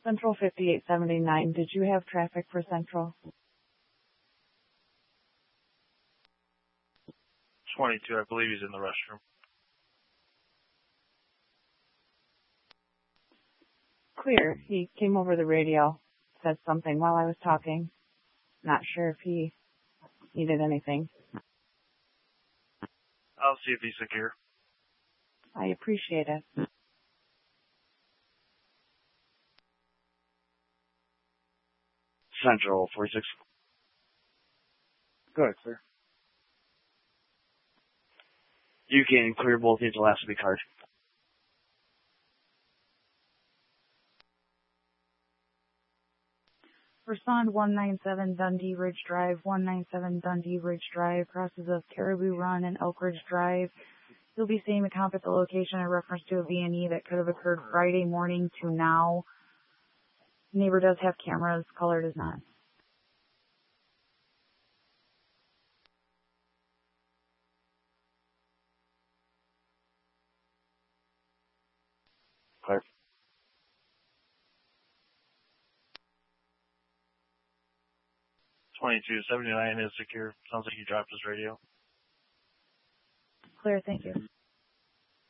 Central 5879. Did you have traffic for Central? 22, I believe he's in the restroom. Clear. He came over the radio, said something while I was talking. Not sure if he needed anything. I'll see if he's secure. I appreciate it. Central 46. Go ahead, clear. You can clear both needs will have to be card. Respond 197 Dundee Ridge Drive, 197 Dundee Ridge Drive, crosses of Caribou Run and Elk Ridge Drive. You'll be seeing a count at the location in reference to a V&E that could have occurred Friday morning to now. Neighbor does have cameras, caller does not. Clear. $22.79 is secure. Sounds like he dropped his radio. Clear, thank you.